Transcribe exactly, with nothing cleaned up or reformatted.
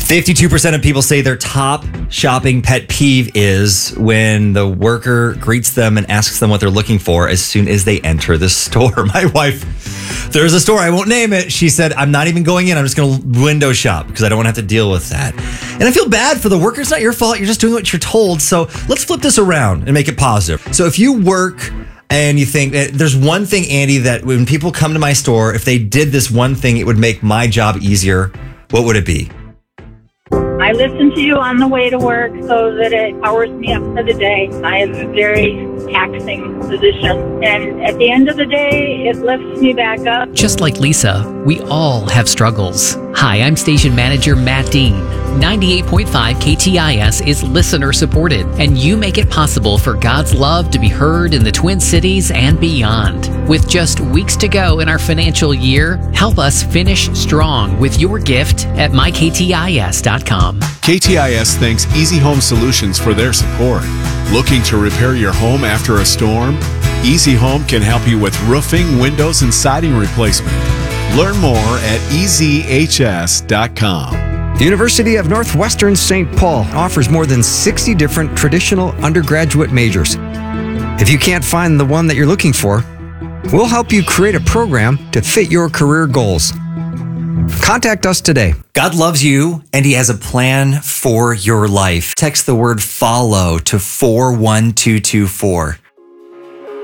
fifty-two percent of people say their top shopping pet peeve is when the worker greets them and asks them what they're looking for as soon as they enter the store. My wife, there's a store, I won't name it. She said, I'm not even going in. I'm just going to window shop because I don't want to have to deal with that. And I feel bad for the worker. It's not your fault. You're just doing what you're told. So let's flip this around and make it positive. So if you work and you think there's one thing, Andy, that when people come to my store, if they did this one thing, it would make my job easier, what would it be? I listen to you on the way to work so that it powers me up for the day. I have a very taxing position, and at the end of the day, it lifts me back up. Just like Lisa, we all have struggles. Hi, I'm station manager Matt Dean. ninety-eight point five K T I S is listener supported, and you make it possible for God's love to be heard in the Twin Cities and beyond. With just weeks to go in our financial year, help us finish strong with your gift at my k t i s dot com. K T I S thanks Easy Home Solutions for their support. Looking to repair your home after a storm? Easy Home can help you with roofing, windows, and siding replacement. Learn more at e z h s dot com. The University of Northwestern Saint Paul offers more than sixty different traditional undergraduate majors. If you can't find the one that you're looking for, we'll help you create a program to fit your career goals. Contact us today. God loves you, and He has a plan for your life. Text the word FOLLOW to four one two two four.